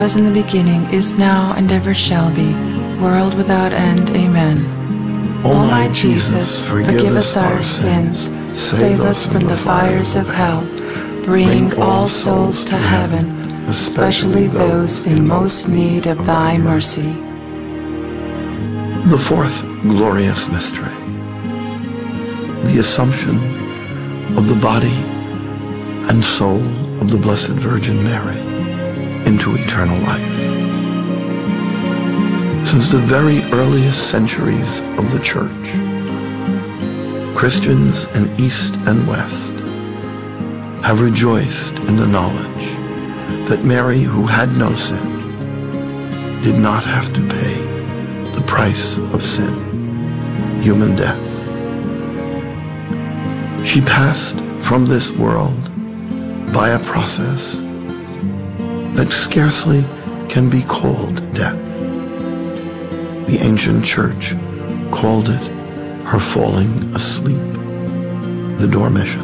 was in the beginning, is now, and ever shall be, world without end. Amen. O my Jesus, forgive us our sins, save us from the fires of hell, bring all souls to heaven, especially those in most need of thy mercy. The fourth glorious mystery, the Assumption of the body and soul of the Blessed Virgin Mary into eternal life. Since the very earliest centuries of the Church, Christians in East and West have rejoiced in the knowledge that Mary, who had no sin, did not have to pay the price of sin, human death. She passed from this world by a process that scarcely can be called death. The ancient church called it her falling asleep, the dormition.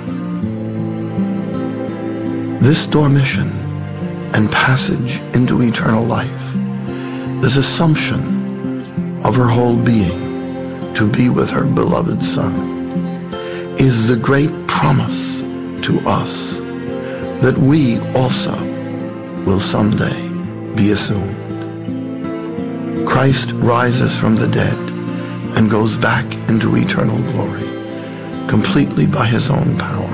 This dormition and passage into eternal life, this assumption of her whole being to be with her beloved Son, is the great promise to us that we also will someday be assumed. Christ rises from the dead and goes back into eternal glory, completely by his own power.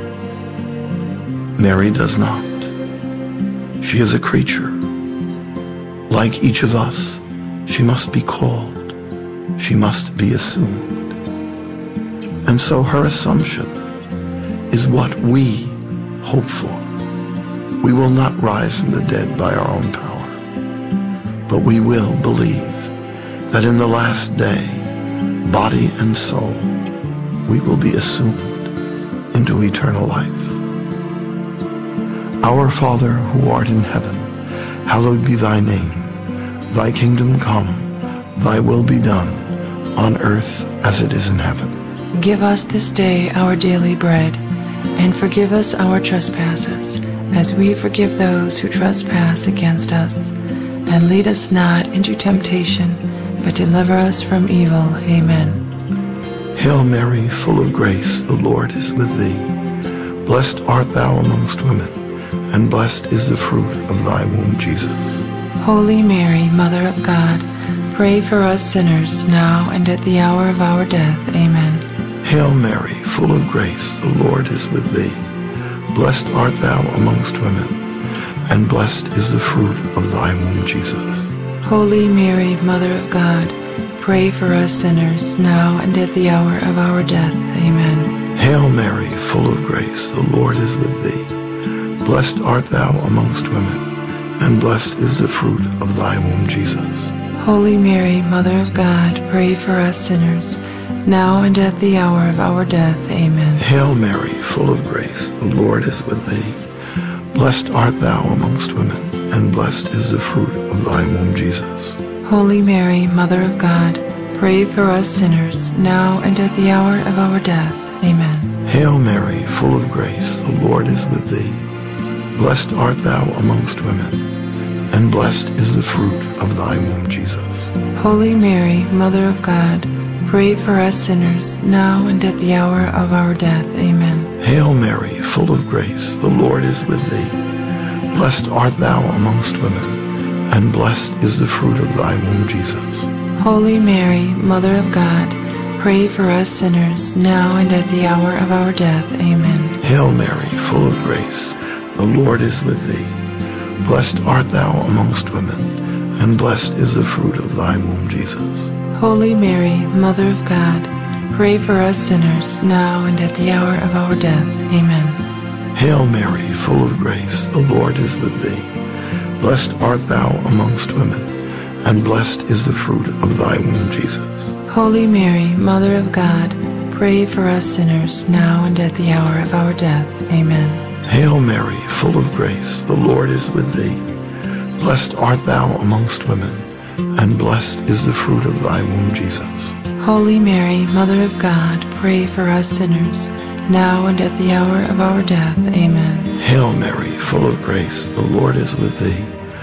Mary does not. She is a creature. Like each of us, she must be called. She must be assumed. And so her assumption is what we hope for. We will not rise from the dead by our own power, but we will believe that in the last day, body and soul, we will be assumed into eternal life. Our Father, who art in heaven, hallowed be thy name. Thy kingdom come, thy will be done, on earth as it is in heaven. Give us this day our daily bread, and forgive us our trespasses, as we forgive those who trespass against us. And lead us not into temptation, but deliver us from evil. Amen. Hail Mary, full of grace, the Lord is with thee. Blessed art thou amongst women, and blessed is the fruit of thy womb, Jesus. Holy Mary, Mother of God, pray for us sinners, now and at the hour of our death. Amen. Hail Mary, full of grace, the Lord is with thee. Blessed art thou amongst women, and blessed is the fruit of thy womb, Jesus. Holy Mary, Mother of God, pray for us sinners, now and at the hour of our death. Amen. Hail Mary, full of grace, the Lord is with thee. Blessed art thou amongst women, and blessed is the fruit of thy womb, Jesus. Holy Mary, Mother of God, pray for us sinners, now and at the hour of our death. Amen. Hail Mary, full of grace, the Lord is with thee. Blessed art thou amongst women, and blessed is the fruit of thy womb, Jesus. Holy Mary, Mother of God, pray for us sinners, now and at the hour of our death. Amen. Hail Mary, full of grace, the Lord is with thee. Blessed art thou amongst women, and blessed is the fruit of thy womb, Jesus. Holy Mary, Mother of God, pray for us sinners, now and at the hour of our death. Amen. Hail Mary, full of grace, the Lord is with thee. Blessed art thou amongst women, and blessed is the fruit of thy womb, Jesus. Holy Mary, Mother of God, pray for us sinners, now and at the hour of our death. Amen. Hail Mary, full of grace, the Lord is with thee. Blessed art thou amongst women, and blessed is the fruit of thy womb, Jesus. Holy Mary, Mother of God, pray for us sinners, now and at the hour of our death. Amen. Hail Mary, full of grace, the Lord is with thee. Blessed art thou amongst women, and blessed is the fruit of thy womb, Jesus. Holy Mary, Mother of God, pray for us sinners, now and at the hour of our death. Amen. Hail Mary, full of grace, the Lord is with thee. Blessed art thou amongst women, and blessed is the fruit of thy womb, Jesus. Holy Mary, Mother of God, pray for us sinners, now and at the hour of our death. Amen. Hail Mary, full of grace, the Lord is with thee.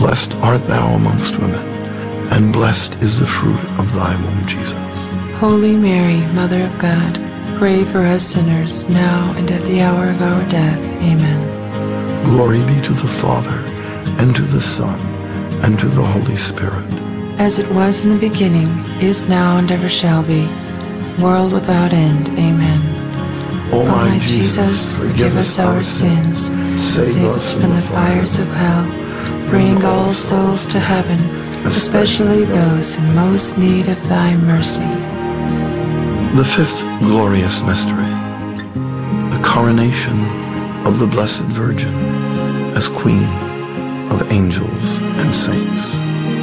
Blessed art thou amongst women, and blessed is the fruit of thy womb, Jesus. Holy Mary, Mother of God, pray for us sinners, now and at the hour of our death. Amen. Glory be to the Father, and to the Son, and to the Holy Spirit. As it was in the beginning, is now, and ever shall be, world without end. Amen. O my Jesus, forgive us our sins, save us from the fires of hell, bring all souls to heaven, especially those in most need of thy mercy. The fifth glorious mystery, the coronation of the Blessed Virgin as Queen of angels and saints.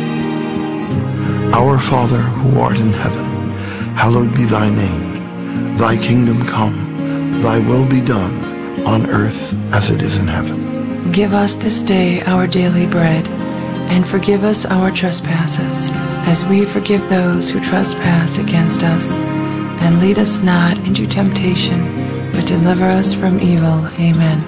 Our Father, who art in heaven, hallowed be thy name. Thy kingdom come, thy will be done, on earth as it is in heaven. Give us this day our daily bread, and forgive us our trespasses, as we forgive those who trespass against us. And lead us not into temptation, but deliver us from evil. Amen.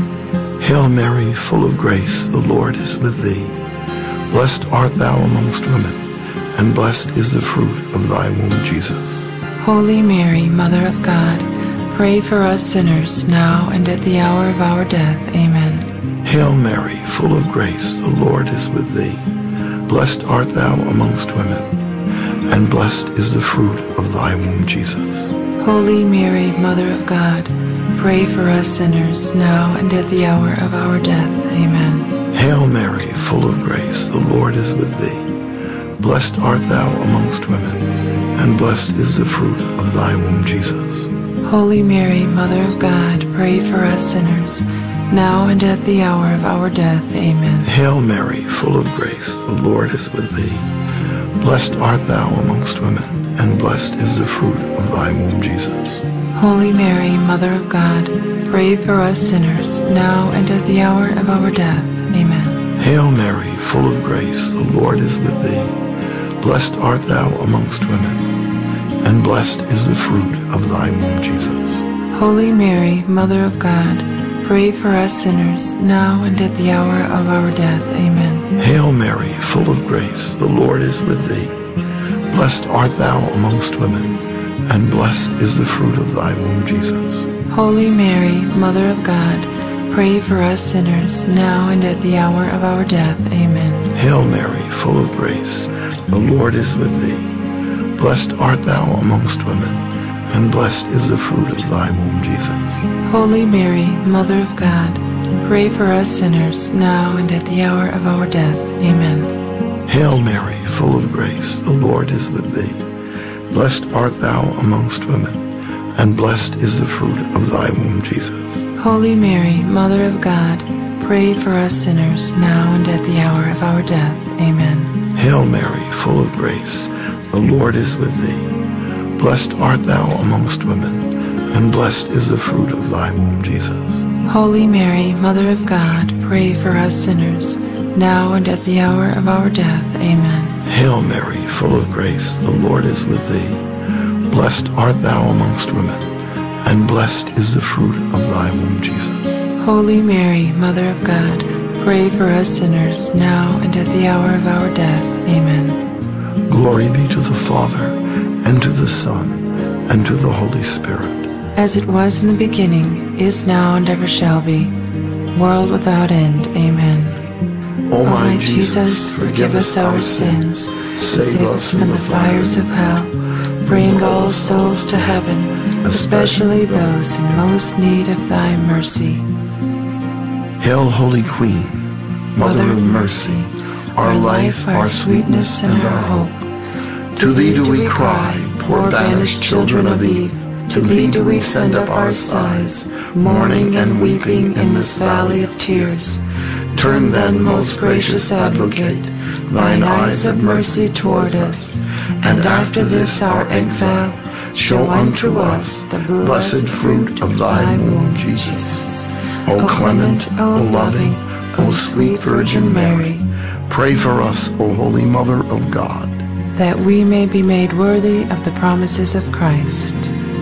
Hail Mary, full of grace, the Lord is with thee. Blessed art thou amongst women, and blessed is the fruit of thy womb, Jesus. Holy Mary, Mother of God, pray for us sinners, now and at the hour of our death. Amen. Hail Mary, full of grace, the Lord is with thee. Blessed art thou amongst women, and blessed is the fruit of thy womb, Jesus. Holy Mary, Mother of God, pray for us sinners, now and at the hour of our death. Amen. Hail Mary, full of grace, the Lord is with thee. Blessed art thou amongst women, and blessed is the fruit of thy womb, Jesus. Holy Mary, Mother of God, pray for us sinners, now and at the hour of our death. Amen. Hail Mary, full of grace, the Lord is with thee. Blessed art thou amongst women, and blessed is the fruit of thy womb, Jesus. Holy Mary, Mother of God, pray for us sinners, now and at the hour of our death. Amen. Hail Mary, full of grace, the Lord is with thee. Blessed art thou amongst women, and blessed is the fruit of thy womb, Jesus. Holy Mary, Mother of God, pray for us sinners, now and at the hour of our death. Amen. Hail Mary, full of grace, the Lord is with thee. Blessed art thou amongst women, and blessed is the fruit of thy womb, Jesus. Holy Mary, Mother of God, pray for us sinners, now and at the hour of our death. Amen. Hail Mary, full of grace, the Lord is with thee. Blessed art thou amongst women, and blessed is the fruit of thy womb, Jesus. Holy Mary, Mother of God, pray for us sinners, now and at the hour of our death. Amen. Hail Mary, full of grace, the Lord is with thee. Blessed art thou amongst women, and blessed is the fruit of thy womb, Jesus. Holy Mary, Mother of God, pray for us sinners, now and at the hour of our death. Amen. Hail Mary, full of grace, the Lord is with thee. Blessed art thou amongst women, and blessed is the fruit of thy womb, Jesus. Holy Mary, Mother of God, pray for us sinners, now and at the hour of our death. Amen. Hail Mary, full of grace, the Lord is with thee. Blessed art thou amongst women, and blessed is the fruit of thy womb, Jesus. Holy Mary, Mother of God, pray for us sinners, now and at the hour of our death. Amen. Glory be to the Father, and to the Son, and to the Holy Spirit. As it was in the beginning, is now, and ever shall be, world without end. Amen. O my Jesus, forgive us our sins, save us from the fires of hell, bring all souls to heaven, especially those in most need of thy mercy. Hail, Holy Queen, Mother of mercy, our life, our sweetness, and our hope. To thee do we cry, poor banished children of Eve. To thee do we send up our sighs, mourning and weeping in this valley of tears. Turn then, most gracious Advocate, thine eyes of mercy toward us, and after this our exile, show unto us the blessed fruit of thy womb, Jesus. O clement, O loving, O sweet Virgin Mary, pray for us, O Holy Mother of God, that we may be made worthy of the promises of Christ.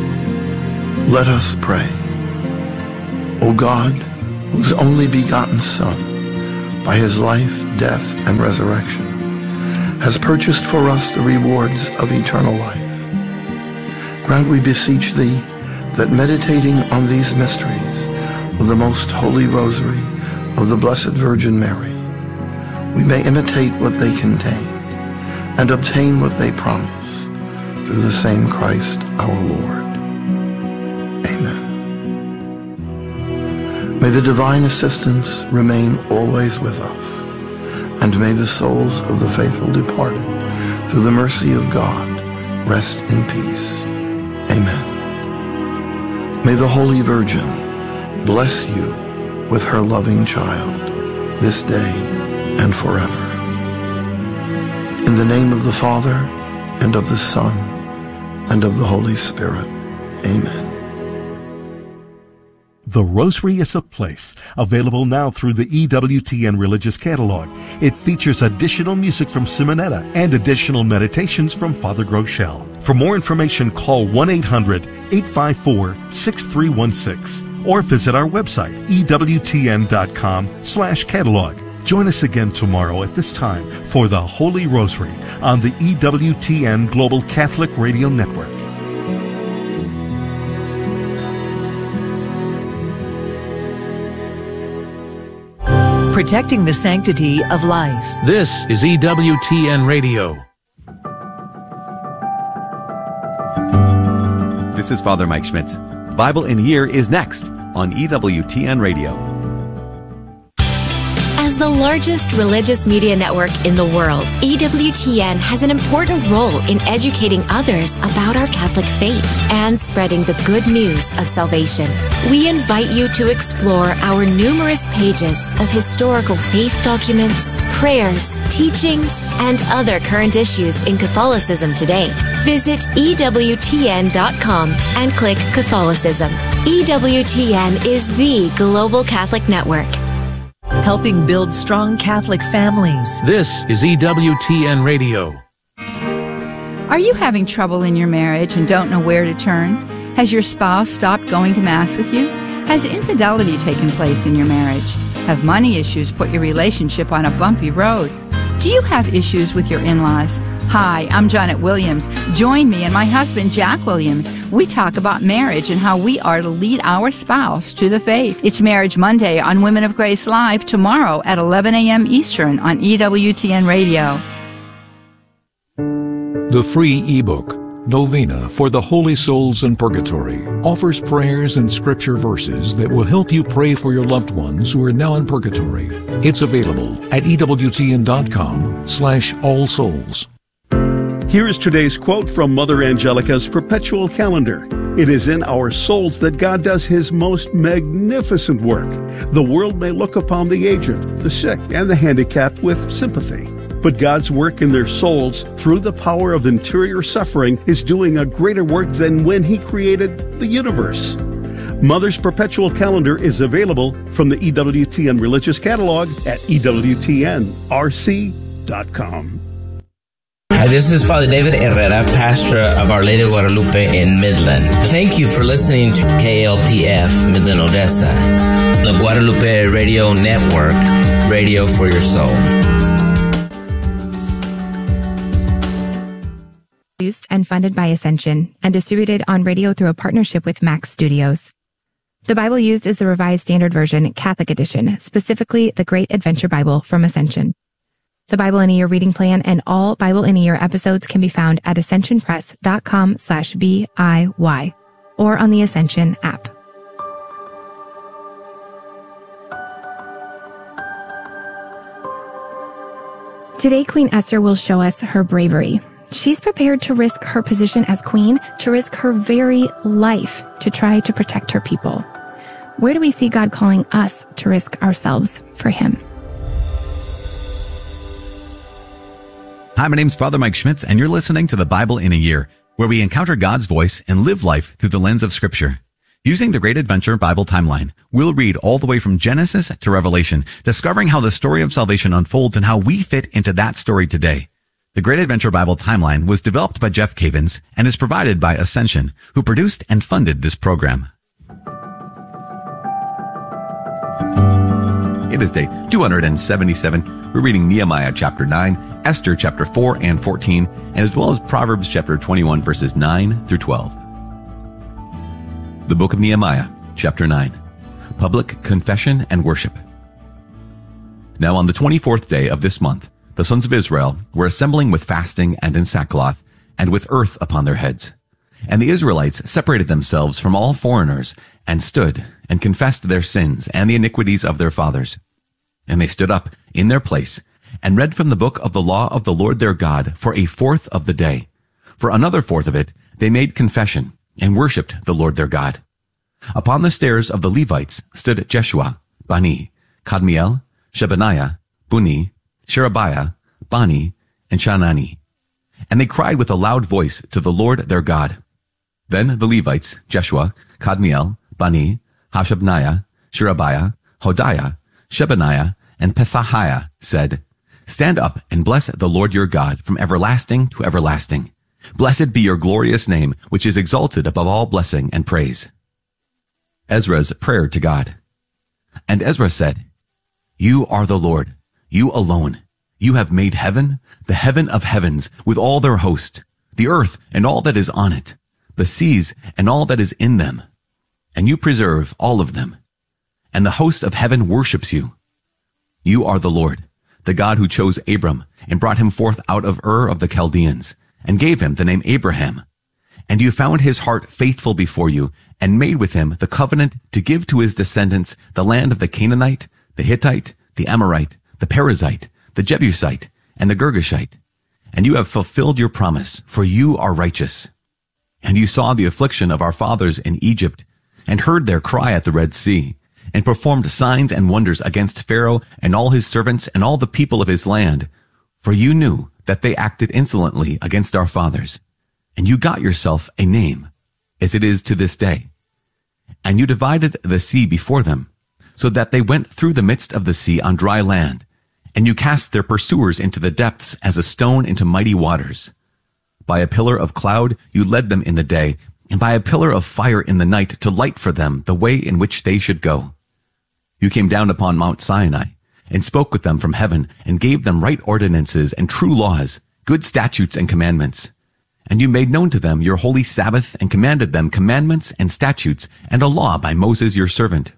Let us pray. O God, whose only begotten Son, by his life, death, and resurrection, has purchased for us the rewards of eternal life. Grant, we beseech thee, that meditating on these mysteries of the most holy rosary of the Blessed Virgin Mary, we may imitate what they contain and obtain what they promise, through the same Christ our Lord. Amen. May the divine assistance remain always with us, and may the souls of the faithful departed, through the mercy of God, rest in peace. Amen. May the Holy Virgin bless you with her loving child, this day and forever. In the name of the Father, and of the Son, and of the Holy Spirit. Amen. The Rosary is a Place, available now through the EWTN Religious Catalog. It features additional music from Simonetta and additional meditations from Father Groeschel. For more information, call 1-800-854-6316 or visit our website, ewtn.com/catalog. Join us again tomorrow at this time for the Holy Rosary on the EWTN Global Catholic Radio Network. Protecting the sanctity of life. This is EWTN Radio. This is Father Mike Schmitz. Bible in a Year is next on EWTN Radio. As the largest religious media network in the world, EWTN has an important role in educating others about our Catholic faith and spreading the good news of salvation. We invite you to explore our numerous pages of historical faith documents, prayers, teachings, and other current issues in Catholicism today. Visit EWTN.com and click Catholicism. EWTN is the global Catholic network, helping build strong Catholic families. This is EWTN Radio. Are you having trouble in your marriage and don't know where to turn? Has your spouse stopped going to Mass with you? Has infidelity taken place in your marriage? Have money issues put your relationship on a bumpy road? Do you have issues with your in-laws? Hi, I'm Janet Williams. Join me and my husband, Jack Williams. We talk about marriage and how we are to lead our spouse to the faith. It's Marriage Monday on Women of Grace Live tomorrow at 11 a.m. Eastern on EWTN Radio. The free ebook, Novena for the Holy Souls in Purgatory, offers prayers and scripture verses that will help you pray for your loved ones who are now in purgatory. It's available at EWTN.com/allsouls. Here is today's quote from Mother Angelica's Perpetual Calendar. It is in our souls that God does His most magnificent work. The world may look upon the aged, the sick, and the handicapped with sympathy. But God's work in their souls through the power of interior suffering is doing a greater work than when He created the universe. Mother's Perpetual Calendar is available from the EWTN Religious Catalog at EWTNRC.com. Hi, this is Father David Herrera, pastor of Our Lady of Guadalupe in Midland. Thank you for listening to KLPF Midland, Odessa, the Guadalupe Radio Network, radio for your soul. Produced and funded by Ascension and distributed on radio through a partnership with Max Studios. The Bible used is the Revised Standard Version, Catholic Edition, specifically the Great Adventure Bible from Ascension. The Bible in a Year reading plan and all Bible in a Year episodes can be found at ascensionpress.com/BIY or on the Ascension app. Today, Queen Esther will show us her bravery. She's prepared to risk her position as queen, to risk her very life to try to protect her people. Where do we see God calling us to risk ourselves for Him? Hi, my name's Father Mike Schmitz, and you're listening to the Bible in a Year, where we encounter God's voice and live life through the lens of Scripture. Using the Great Adventure Bible Timeline, we'll read all the way from Genesis to Revelation, discovering how the story of salvation unfolds and how we fit into that story today. The Great Adventure Bible Timeline was developed by Jeff Cavins and is provided by Ascension, who produced and funded this program. It is day 277. We're reading Nehemiah chapter 9, Esther chapter 4 and 14, and as well as Proverbs chapter 21 verses 9 through 12. The book of Nehemiah, chapter 9. Public confession and worship. Now on the 24th day of this month, the sons of Israel were assembling with fasting and in sackcloth, and with earth upon their heads. And the Israelites separated themselves from all foreigners, and stood, and confessed their sins and the iniquities of their fathers. And they stood up in their place, and read from the book of the law of the Lord their God for a fourth of the day. For another fourth of it they made confession, and worshipped the Lord their God. Upon the stairs of the Levites stood Jeshua, Bani, Kadmiel, Shebaniah, Buni, Sherebiah, Bani, and Shanani. And they cried with a loud voice to the Lord their God. Then the Levites, Jeshua, Kadmiel, Bani, Hashabniah, Sherebiah, Hodiah, Shebaniah, and Pethahiah said, Stand up and bless the Lord your God from everlasting to everlasting. Blessed be your glorious name, which is exalted above all blessing and praise. Ezra's prayer to God. And Ezra said, You are the Lord, you alone. You have made heaven, the heaven of heavens, with all their host, the earth and all that is on it, the seas and all that is in them. And you preserve all of them. And the host of heaven worships you. You are the Lord, the God who chose Abram and brought him forth out of Ur of the Chaldeans, and gave him the name Abraham. And you found his heart faithful before you, and made with him the covenant to give to his descendants the land of the Canaanite, the Hittite, the Amorite, the Perizzite, the Jebusite, and the Girgashite. And you have fulfilled your promise, for you are righteous. And you saw the affliction of our fathers in Egypt, and heard their cry at the Red Sea, and performed signs and wonders against Pharaoh and all his servants and all the people of his land. For you knew that they acted insolently against our fathers. And you got yourself a name, as it is to this day. And you divided the sea before them, so that they went through the midst of the sea on dry land. And you cast their pursuers into the depths as a stone into mighty waters. By a pillar of cloud you led them in the day, and by a pillar of fire in the night to light for them the way in which they should go. You came down upon Mount Sinai, and spoke with them from heaven, and gave them right ordinances and true laws, good statutes and commandments. And you made known to them your holy Sabbath, and commanded them commandments and statutes, and a law by Moses your servant.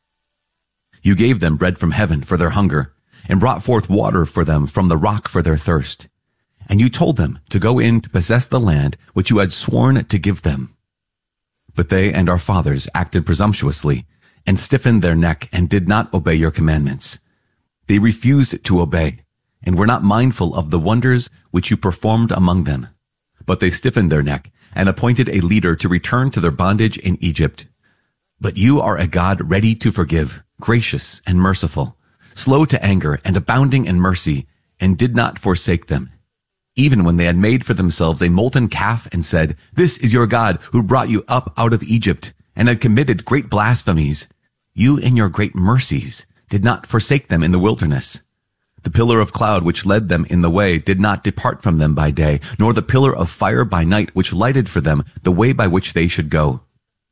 You gave them bread from heaven for their hunger, and brought forth water for them from the rock for their thirst. And you told them to go in to possess the land which you had sworn to give them. But they and our fathers acted presumptuously, and stiffened their neck, and did not obey your commandments. They refused to obey, and were not mindful of the wonders which you performed among them. But they stiffened their neck, and appointed a leader to return to their bondage in Egypt. But you are a God ready to forgive, gracious and merciful, slow to anger and abounding in mercy, and did not forsake them. Even when they had made for themselves a molten calf and said, This is your God who brought you up out of Egypt, and had committed great blasphemies, you in your great mercies did not forsake them in the wilderness. The pillar of cloud which led them in the way did not depart from them by day, nor the pillar of fire by night which lighted for them the way by which they should go.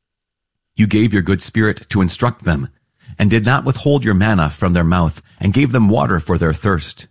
You gave your good spirit to instruct them, and did not withhold your manna from their mouth, and gave them water for their thirst.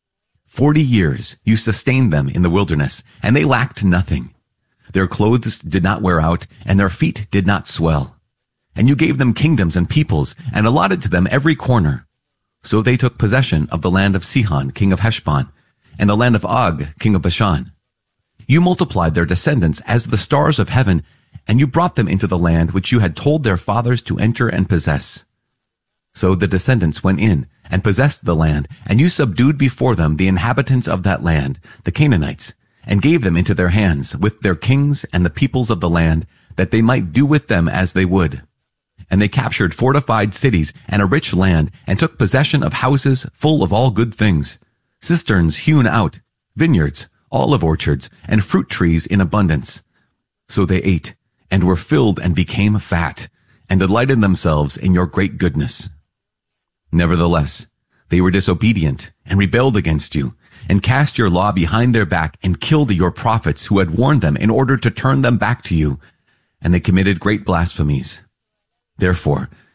40 years you sustained them in the wilderness, and they lacked nothing. Their clothes did not wear out, and their feet did not swell. And you gave them kingdoms and peoples, and allotted to them every corner. So they took possession of the land of Sihon, king of Heshbon, and the land of Og, king of Bashan. You multiplied their descendants as the stars of heaven, and you brought them into the land which you had told their fathers to enter and possess. So the descendants went in and possessed the land, and you subdued before them the inhabitants of that land, the Canaanites, and gave them into their hands with their kings and the peoples of the land, that they might do with them as they would. And they captured fortified cities and a rich land, and took possession of houses full of all good things, cisterns hewn out, vineyards, olive orchards, and fruit trees in abundance. So they ate, and were filled and became fat, and delighted themselves in your great goodness. Nevertheless, they were disobedient, and rebelled against you, and cast your law behind their back, and killed your prophets who had warned them in order to turn them back to you, and they committed great blasphemies. Therefore,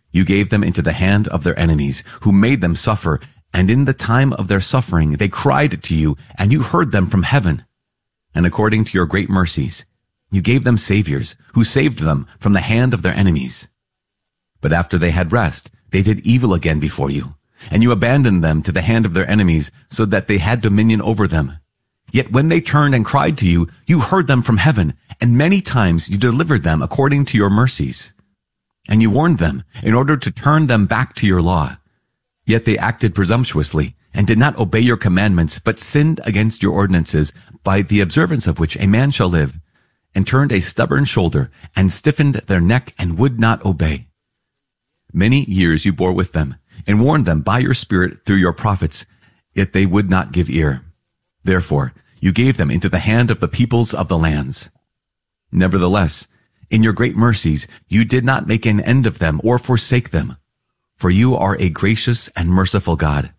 You gave them into the hand of their enemies, who made them suffer, and in the time of their suffering they cried to you, and you heard them from heaven. And according to your great mercies, you gave them saviors, who saved them from the hand of their enemies. But after they had rest, they did evil again before you, and you abandoned them to the hand of their enemies, so that they had dominion over them. Yet when they turned and cried to you, you heard them from heaven, and many times you delivered them according to your mercies. And you warned them in order to turn them back to your law. Yet they acted presumptuously and did not obey your commandments, but sinned against your ordinances, by the observance of which a man shall live, and turned a stubborn shoulder and stiffened their neck and would not obey. Many years you bore with them and warned them by your Spirit through your prophets, yet they would not give ear. Therefore, you gave them into the hand of the peoples of the lands. Nevertheless, in your great mercies, you did not make an end of them or forsake them, for you are a gracious and merciful God.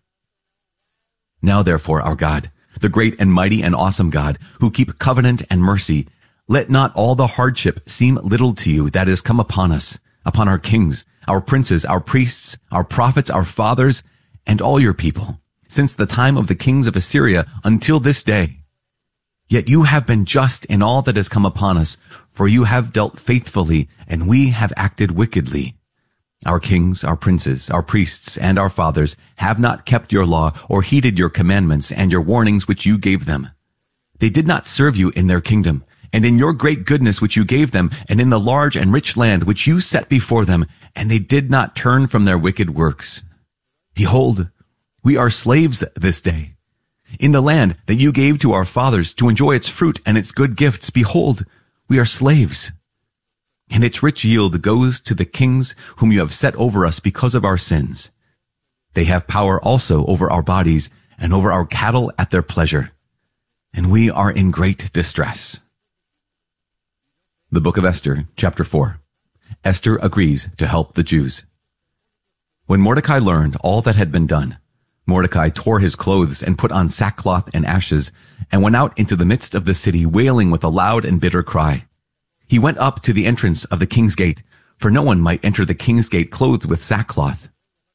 Now therefore, our God, the great and mighty and awesome God, who keep covenant and mercy, let not all the hardship seem little to you that has come upon us, upon our kings, our princes, our priests, our prophets, our fathers, and all your people, since the time of the kings of Assyria until this day. Yet you have been just in all that has come upon us, for you have dealt faithfully, and we have acted wickedly. Our kings, our princes, our priests, and our fathers have not kept your law or heeded your commandments and your warnings which you gave them. They did not serve you in their kingdom, and in your great goodness which you gave them, and in the large and rich land which you set before them, and they did not turn from their wicked works. Behold, we are slaves this day. In the land that you gave to our fathers to enjoy its fruit and its good gifts, behold, we are slaves. And its rich yield goes to the kings whom you have set over us because of our sins. They have power also over our bodies and over our cattle at their pleasure. And we are in great distress. The Book of Esther, chapter 4. Esther agrees to help the Jews. When Mordecai learned all that had been done, Mordecai tore his clothes and put on sackcloth and ashes, and went out into the midst of the city, wailing with a loud and bitter cry. He went up to the entrance of the king's gate, for no one might enter the king's gate clothed with sackcloth.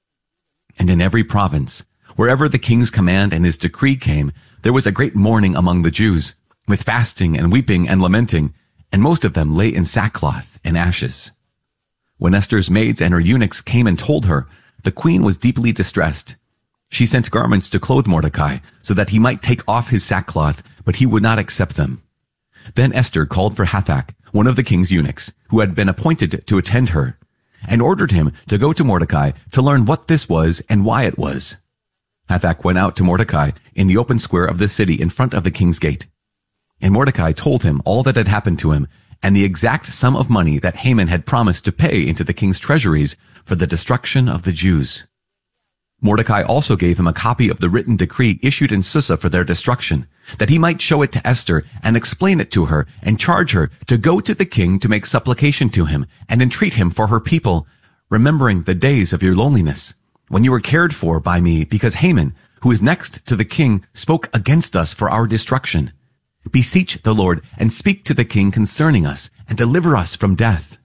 And in every province, wherever the king's command and his decree came, there was a great mourning among the Jews, with fasting and weeping and lamenting, and most of them lay in sackcloth and ashes. When Esther's maids and her eunuchs came and told her, the queen was deeply distressed. She sent garments to clothe Mordecai, so that he might take off his sackcloth, but he would not accept them. Then Esther called for Hathach, one of the king's eunuchs, who had been appointed to attend her, and ordered him to go to Mordecai to learn what this was and why it was. Hathach went out to Mordecai in the open square of the city in front of the king's gate. And Mordecai told him all that had happened to him, and the exact sum of money that Haman had promised to pay into the king's treasuries for the destruction of the Jews. Mordecai also gave him a copy of the written decree issued in Susa for their destruction, that he might show it to Esther and explain it to her and charge her to go to the king to make supplication to him and entreat him for her people, remembering the days of your loneliness, when you were cared for by me, because Haman, who is next to the king, spoke against us for our destruction. Beseech the Lord and speak to the king concerning us and deliver us from death.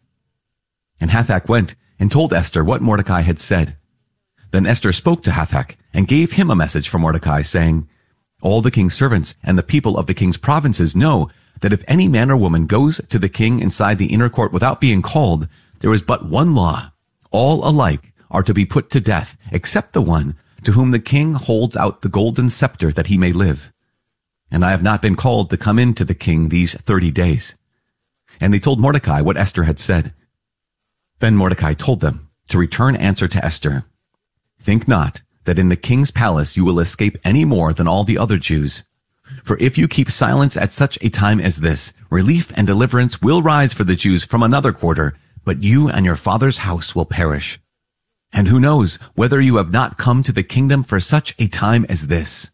And Hathach went and told Esther what Mordecai had said. Then Esther spoke to Hathach and gave him a message from Mordecai, saying, all the king's servants and the people of the king's provinces know that if any man or woman goes to the king inside the inner court without being called, there is but one law. All alike are to be put to death, except the one to whom the king holds out the golden scepter that he may live. And I have not been called to come in to the king these 30 days. And they told Mordecai what Esther had said. Then Mordecai told them to return answer to Esther. Think not that in the king's palace you will escape any more than all the other Jews. For if you keep silence at such a time as this, relief and deliverance will rise for the Jews from another quarter, but you and your father's house will perish. And who knows whether you have not come to the kingdom for such a time as this?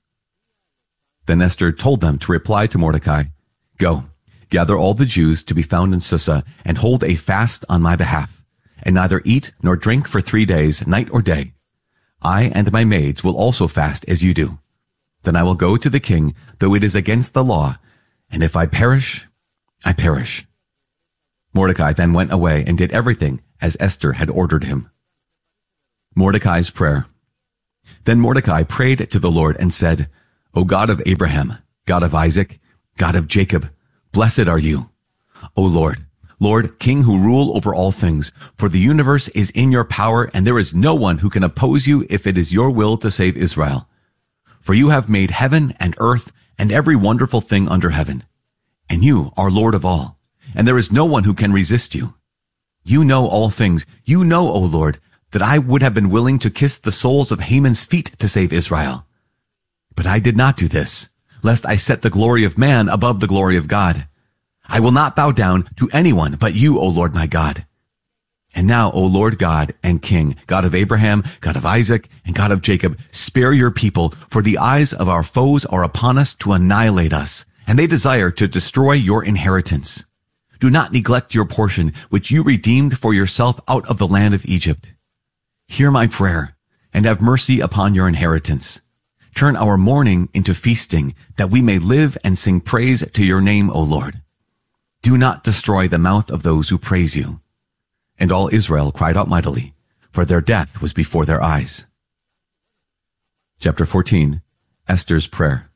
Then Esther told them to reply to Mordecai, go, gather all the Jews to be found in Susa, and hold a fast on my behalf, and neither eat nor drink for 3 days, night or day. I and my maids will also fast as you do. Then I will go to the king, though it is against the law, and if I perish, I perish. Mordecai then went away and did everything as Esther had ordered him. Mordecai's prayer. Then Mordecai prayed to the Lord and said, O God of Abraham, God of Isaac, God of Jacob, blessed are you. O Lord, Lord, King who rule over all things, for the universe is in your power, and there is no one who can oppose you if it is your will to save Israel. For you have made heaven and earth and every wonderful thing under heaven. And you are Lord of all, and there is no one who can resist you. You know all things. You know, O Lord, that I would have been willing to kiss the soles of Haman's feet to save Israel. But I did not do this, lest I set the glory of man above the glory of God. I will not bow down to anyone but you, O Lord my God. And now, O Lord God and King, God of Abraham, God of Isaac, and God of Jacob, spare your people, for the eyes of our foes are upon us to annihilate us, and they desire to destroy your inheritance. Do not neglect your portion, which you redeemed for yourself out of the land of Egypt. Hear my prayer, and have mercy upon your inheritance. Turn our mourning into feasting, that we may live and sing praise to your name, O Lord. Do not destroy the mouth of those who praise you. And all Israel cried out mightily, for their death was before their eyes. Chapter 14, Esther's Prayer.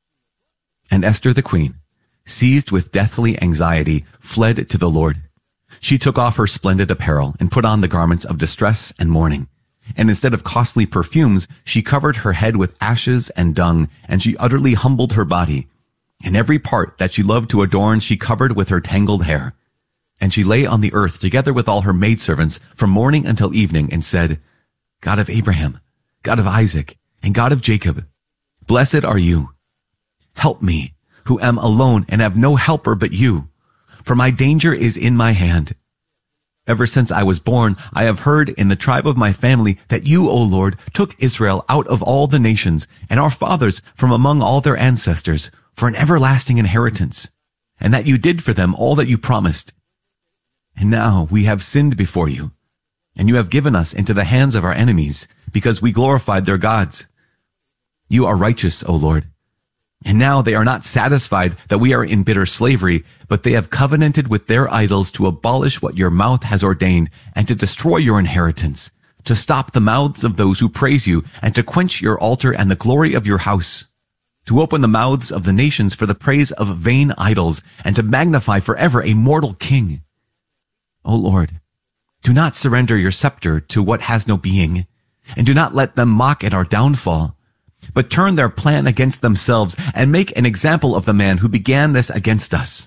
And Esther the queen, seized with deathly anxiety, fled to the Lord. She took off her splendid apparel and put on the garments of distress and mourning. And instead of costly perfumes, she covered her head with ashes and dung, and she utterly humbled her body. And every part that she loved to adorn she covered with her tangled hair. And she lay on the earth together with all her maidservants from morning until evening, and said, God of Abraham, God of Isaac, and God of Jacob, blessed are you. Help me, who am alone and have no helper but you, for my danger is in my hand. Ever since I was born, I have heard in the tribe of my family that you, O Lord, took Israel out of all the nations, and our fathers from among all their ancestors, for an everlasting inheritance, and that you did for them all that you promised. And now we have sinned before you, and you have given us into the hands of our enemies, because we glorified their gods. You are righteous, O Lord. And now they are not satisfied that we are in bitter slavery, but they have covenanted with their idols to abolish what your mouth has ordained, and to destroy your inheritance, to stop the mouths of those who praise you, and to quench your altar and the glory of your house, to open the mouths of the nations for the praise of vain idols, and to magnify forever a mortal king. O Lord, do not surrender your scepter to what has no being, and do not let them mock at our downfall, but turn their plan against themselves and make an example of the man who began this against us.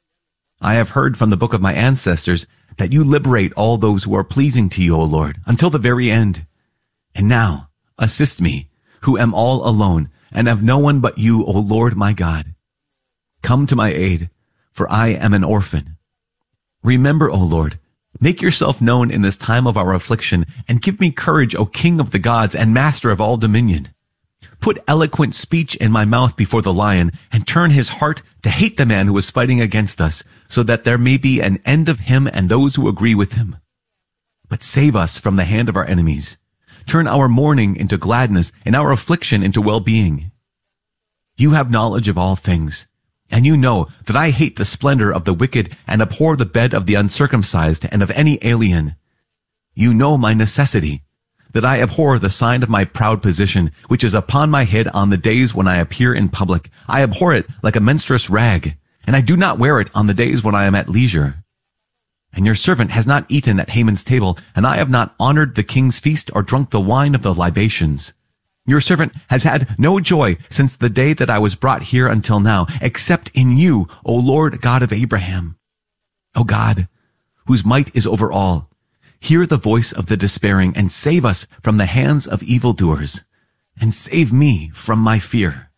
I have heard from the book of my ancestors that you liberate all those who are pleasing to you, O Lord, until the very end. And now assist me, who am all alone and have no one but you, O Lord my God. Come to my aid, for I am an orphan. Remember, O Lord, make yourself known in this time of our affliction, and give me courage, O King of the gods and Master of all dominion. Put eloquent speech in my mouth before the lion, and turn his heart to hate the man who is fighting against us, so that there may be an end of him and those who agree with him. But save us from the hand of our enemies. Turn our mourning into gladness, and our affliction into well-being. You have knowledge of all things, and you know that I hate the splendor of the wicked and abhor the bed of the uncircumcised and of any alien. You know my necessity, that I abhor the sign of my proud position, which is upon my head on the days when I appear in public. I abhor it like a menstruous rag, and I do not wear it on the days when I am at leisure. And your servant has not eaten at Haman's table, and I have not honored the king's feast or drunk the wine of the libations. Your servant has had no joy since the day that I was brought here until now, except in you, O Lord God of Abraham. O God, whose might is over all, hear the voice of the despairing, and save us from the hands of evildoers, and save me from my fear.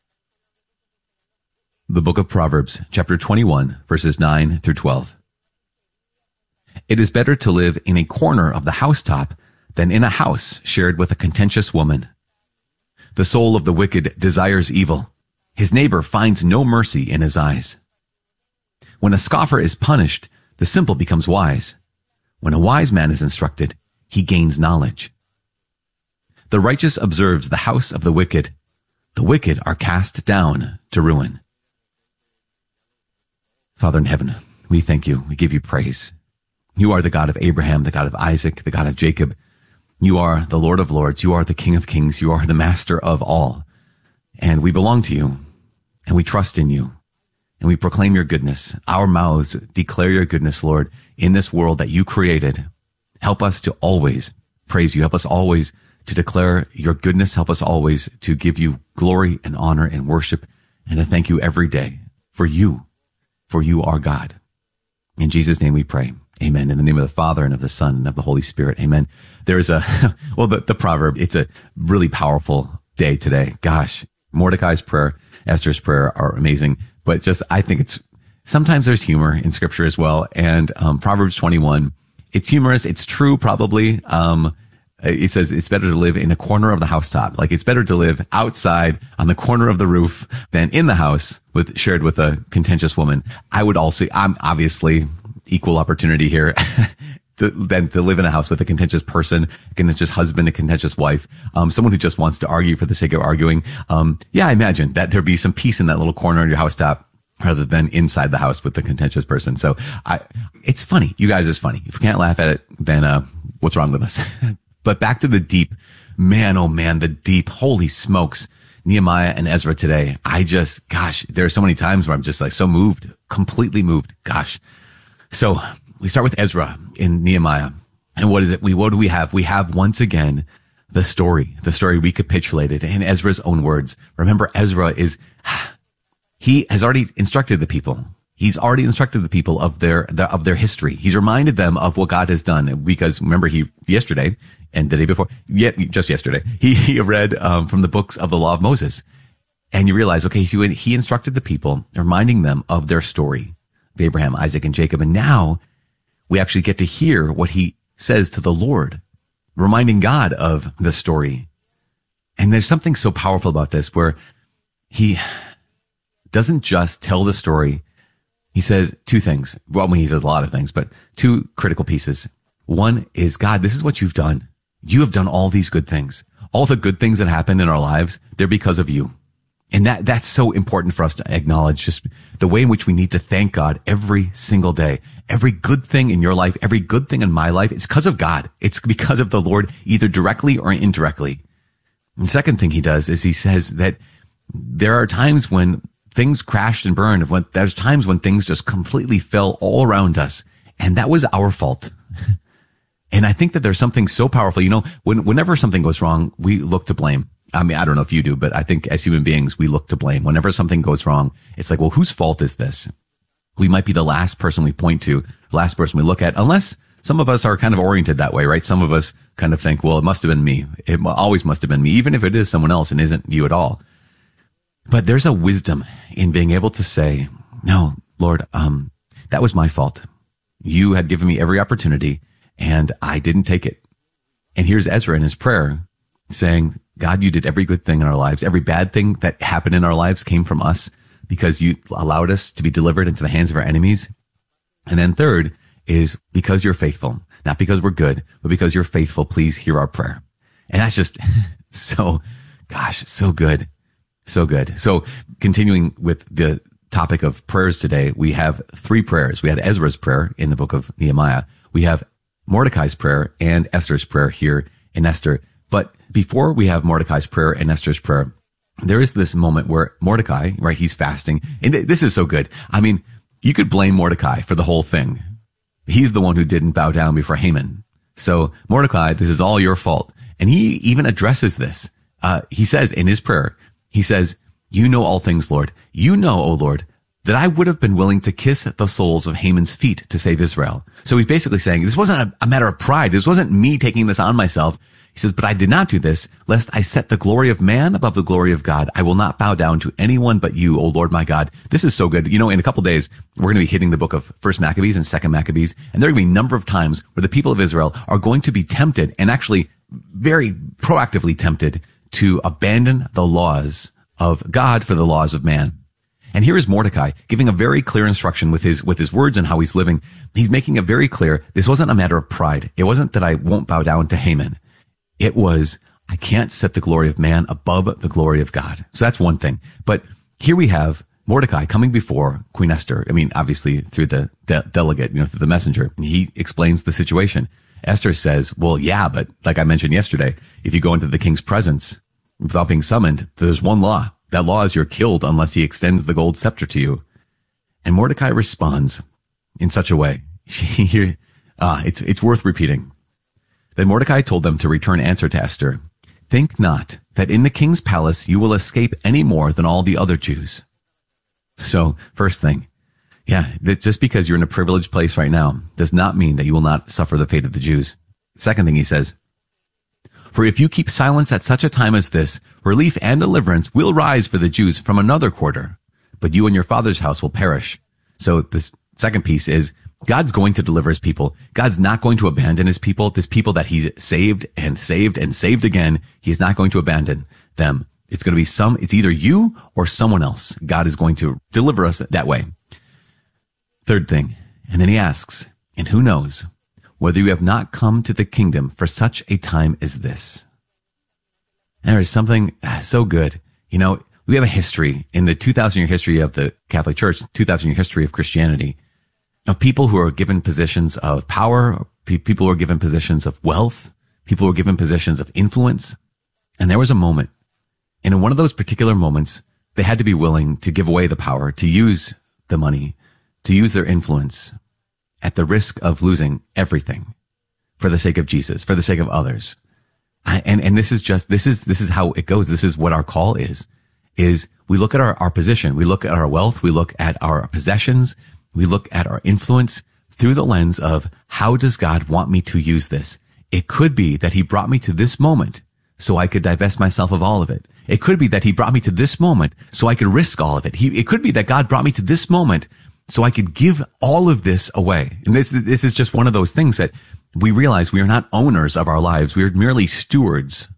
The book of Proverbs, chapter 21, verses 9 through 12. It is better to live in a corner of the housetop than in a house shared with a contentious woman. The soul of the wicked desires evil. His neighbor finds no mercy in his eyes. When a scoffer is punished, the simple becomes wise. When a wise man is instructed, he gains knowledge. The righteous observes the house of the wicked. The wicked are cast down to ruin. Father in heaven, we thank you. We give you praise. You are the God of Abraham, the God of Isaac, the God of Jacob. You are the Lord of Lords. You are the King of Kings. You are the Master of all. And we belong to you, and we trust in you, and we proclaim your goodness. Our mouths declare your goodness, Lord, in this world that you created. Help us to always praise you. Help us always to declare your goodness. Help us always to give you glory and honor and worship, and to thank you every day for you are God. In Jesus' name we pray. Amen. In the name of the Father and of the Son and of the Holy Spirit. Amen. There is the proverb, it's a really powerful day today. Gosh, Mordecai's prayer, Esther's prayer are amazing, but I think sometimes there's humor in scripture as well. And, Proverbs 21, it's humorous. It's true, probably. It says it's better to live in a corner of the housetop. Like it's better to live outside on the corner of the roof than in the house shared with a contentious woman. I'm obviously equal opportunity here than to live in a house with a contentious person, a contentious husband, a contentious wife, someone who just wants to argue for the sake of arguing. I imagine that there'd be some peace in that little corner on your housetop rather than inside the house with the contentious person. So it's funny. You guys is funny. If you can't laugh at it, then, what's wrong with us? But back to the deep, man, oh man, the deep, holy smokes, Nehemiah and Ezra today. There are so many times where I'm just like so moved, completely moved. Gosh. So we start with Ezra in Nehemiah. And what is it? What do we have? We have once again the story recapitulated in Ezra's own words. Remember, Ezra he has already instructed the people. He's already instructed the people of their history. He's reminded them of what God has done, because remember yesterday and the day before, just yesterday, he read from the books of the law of Moses. And you realize, okay, he instructed the people, reminding them of their story of Abraham, Isaac, and Jacob. And now we actually get to hear what he says to the Lord, reminding God of the story. And there's something so powerful about this where he doesn't just tell the story. He says two things. Well, he says a lot of things, but two critical pieces. One is, God, this is what you've done. You have done all these good things. All the good things that happen in our lives, they're because of you. And that's so important for us to acknowledge, just the way in which we need to thank God every single day. Every good thing in your life, every good thing in my life, it's because of God. It's because of the Lord, either directly or indirectly. And the second thing he does is he says that there are times when things crashed and burned. There's times when things just completely fell all around us. And that was our fault. And I think that there's something so powerful. Whenever something goes wrong, we look to blame. I mean, I don't know if you do, but I think as human beings, we look to blame. Whenever something goes wrong, it's like, well, whose fault is this? We might be the last person we point to, the last person we look at, unless some of us are kind of oriented that way, right? Some of us kind of think, well, it must have been me. It always must have been me, even if it is someone else and isn't you at all. But there's a wisdom in being able to say, no, Lord, that was my fault. You had given me every opportunity and I didn't take it. And here's Ezra in his prayer saying, God, you did every good thing in our lives. Every bad thing that happened in our lives came from us because you allowed us to be delivered into the hands of our enemies. And then third is because you're faithful, not because we're good, but because you're faithful. Please hear our prayer. And that's just so good. So good. So continuing with the topic of prayers today, we have three prayers. We had Ezra's prayer in the book of Nehemiah. We have Mordecai's prayer and Esther's prayer here in Esther. But before we have Mordecai's prayer and Esther's prayer, there is this moment where Mordecai, right, he's fasting. And this is so good. I mean, you could blame Mordecai for the whole thing. He's the one who didn't bow down before Haman. So Mordecai, this is all your fault. And he even addresses this. He says in his prayer, he says, you know all things, Lord. You know, O Lord, that I would have been willing to kiss the soles of Haman's feet to save Israel. So he's basically saying, this wasn't a matter of pride. This wasn't me taking this on myself. He says, but I did not do this, lest I set the glory of man above the glory of God. I will not bow down to anyone but you, O Lord my God. This is so good. In a couple days, we're going to be hitting the book of 1st Maccabees and 2nd Maccabees. And there are going to be a number of times where the people of Israel are going to be tempted, and actually very proactively tempted, to abandon the laws of God for the laws of man. And here is Mordecai giving a very clear instruction with his words and how he's living. He's making it very clear. This wasn't a matter of pride. It wasn't that I won't bow down to Haman. It was, I can't set the glory of man above the glory of God. So that's one thing. But here we have Mordecai coming before Queen Esther. I mean, obviously through the delegate, through the messenger. And he explains the situation. Esther says, well, yeah, but like I mentioned yesterday, if you go into the king's presence without being summoned, there's one law. That law is you're killed unless he extends the gold scepter to you. And Mordecai responds in such a way. It's worth repeating. Then Mordecai told them to return answer to Esther. Think not that in the king's palace you will escape any more than all the other Jews. So first thing, that just because you're in a privileged place right now does not mean that you will not suffer the fate of the Jews. Second thing he says, for if you keep silence at such a time as this, relief and deliverance will rise for the Jews from another quarter, but you and your father's house will perish. So this second piece is God's going to deliver his people. God's not going to abandon his people. This people that he's saved and saved and saved again, he's not going to abandon them. It's going to be it's either you or someone else. God is going to deliver us that way. Third thing, and then he asks, and who knows whether you have not come to the kingdom for such a time as this. And there is something so good. You know, we have a history in the 2,000-year history of the Catholic Church, 2,000-year history of Christianity, of people who are given positions of power, people who are given positions of wealth, people who are given positions of influence. And there was a moment, and in one of those particular moments, they had to be willing to give away the power, to use the money, to use their influence at the risk of losing everything for the sake of Jesus, for the sake of others. And this is how it goes. This is what our call is we look at our position. We look at our wealth. We look at our possessions. We look at our influence through the lens of how does God want me to use this? It could be that he brought me to this moment so I could divest myself of all of it. It could be that he brought me to this moment so I could risk all of it. It could be that God brought me to this moment so I could give all of this away. And this is just one of those things that we realize we are not owners of our lives. We are merely stewards.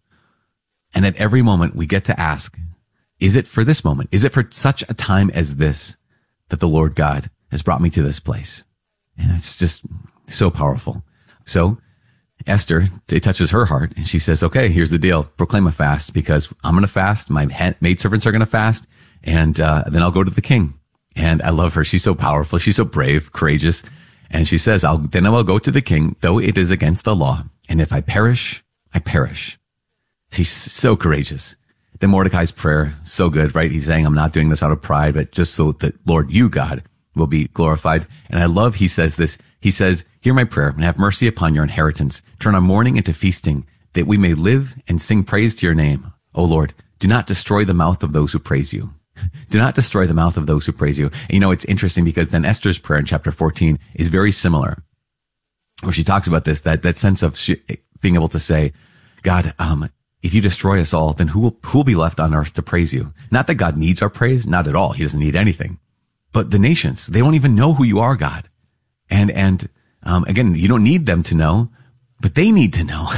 And at every moment we get to ask, is it for this moment? Is it for such a time as this that the Lord God has brought me to this place? And it's just so powerful. So Esther, it touches her heart and she says, okay, here's the deal. Proclaim a fast because I'm going to fast. My maidservants are going to fast. And then I'll go to the king. And I love her. She's so powerful. She's so brave, courageous. And she says, then I will go to the king, though it is against the law. And if I perish, I perish. She's so courageous. Then Mordecai's prayer, so good, right? He's saying, I'm not doing this out of pride, but just so that Lord, you, God, will be glorified. And I love, he says this. He says, hear my prayer and have mercy upon your inheritance. Turn our mourning into feasting, that we may live and sing praise to your name. O Lord, do not destroy the mouth of those who praise you. Do not destroy the mouth of those who praise you. And it's interesting because then Esther's prayer in chapter 14 is very similar, where she talks about this, that sense of being able to say, God, if you destroy us all, then who will be left on earth to praise you? Not that God needs our praise, not at all. He doesn't need anything. But the nations, they don't even know who you are, God. And again, you don't need them to know, but they need to know.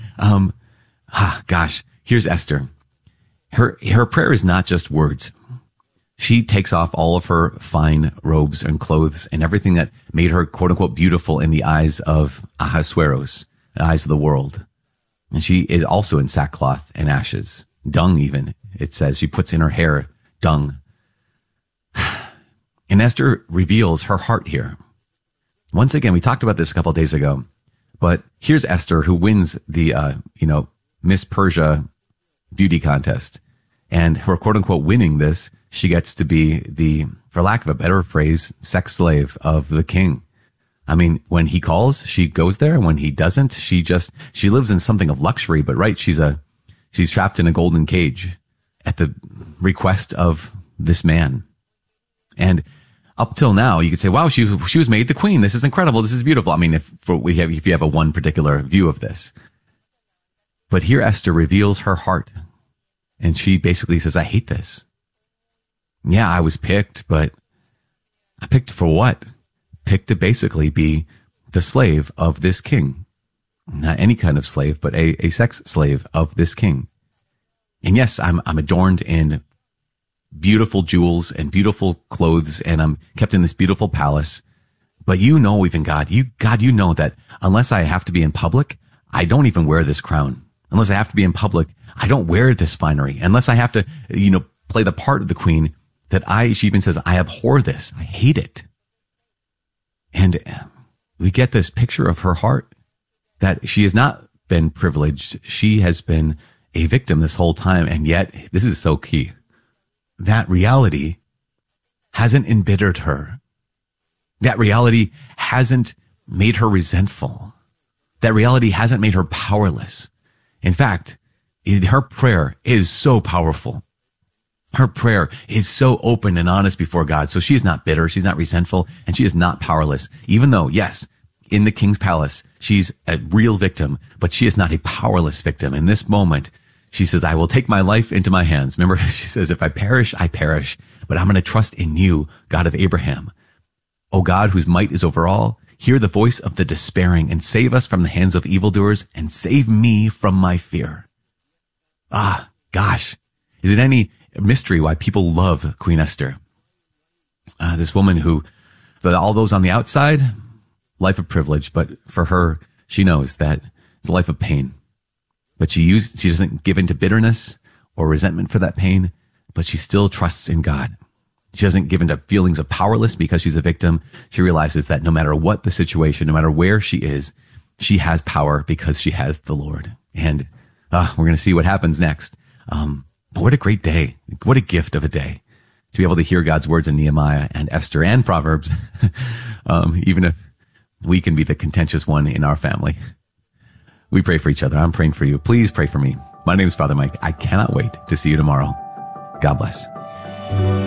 Here's Esther. Her prayer is not just words. She takes off all of her fine robes and clothes and everything that made her, quote unquote, beautiful in the eyes of Ahasuerus, the eyes of the world. And she is also in sackcloth and ashes, dung even, it says. She puts in her hair dung. And Esther reveals her heart here. Once again, we talked about this a couple of days ago, but here's Esther who wins the, Miss Persia beauty contest. And for quote unquote winning this, she gets to be the, for lack of a better phrase, sex slave of the king. I mean, when he calls, she goes there. And when he doesn't, she lives in something of luxury, but right, she's trapped in a golden cage at the request of this man. And up till now, you could say, wow, she was made the queen. This is incredible. This is beautiful. I mean, if you have a one particular view of this, but here Esther reveals her heart and she basically says, I hate this. Yeah, I was picked, but I picked for what? Picked to basically be the slave of this king. Not any kind of slave, but a sex slave of this king. And yes, I'm adorned in beautiful jewels and beautiful clothes, and I'm kept in this beautiful palace. But even God, you know that unless I have to be in public, I don't even wear this crown. Unless I have to be in public, I don't wear this finery. Unless I have to, play the part of the queen, she even says, I abhor this. I hate it. And we get this picture of her heart, that she has not been privileged. She has been a victim this whole time. And yet, this is so key. That reality hasn't embittered her. That reality hasn't made her resentful. That reality hasn't made her powerless. In fact, her prayer is so powerful. Her prayer is so open and honest before God. So she is not bitter. She's not resentful, and she is not powerless. Even though, yes, in the king's palace, she's a real victim, but she is not a powerless victim. In this moment, she says, I will take my life into my hands. Remember, she says, if I perish, I perish, but I'm going to trust in you, God of Abraham. O God, whose might is over all, hear the voice of the despairing and save us from the hands of evildoers and save me from my fear. Ah, gosh, is it any mystery why people love Queen Esther? This woman who, for all those on the outside, life of privilege, but for her, she knows that it's a life of pain. But she doesn't give in to bitterness or resentment for that pain, but she still trusts in God. She doesn't give in to feelings of powerless because she's a victim. She realizes that no matter what the situation, no matter where she is, she has power because she has the Lord. And we're going to see what happens next. But what a great day. What a gift of a day to be able to hear God's words in Nehemiah and Esther and Proverbs, even if we can be the contentious one in our family. We pray for each other. I'm praying for you. Please pray for me. My name is Father Mike. I cannot wait to see you tomorrow. God bless.